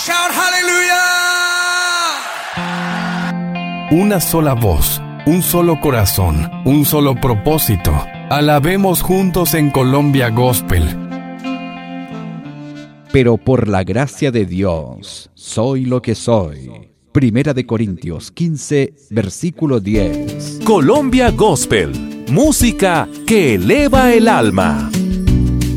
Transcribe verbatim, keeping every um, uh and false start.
Shout hallelujah. Una sola voz, un solo corazón, un solo propósito. Alabemos juntos en Colombia Gospel. Pero por la gracia de Dios, soy lo que soy. Primera de Corintios quince, versículo diez. Colombia Gospel, música que eleva el alma.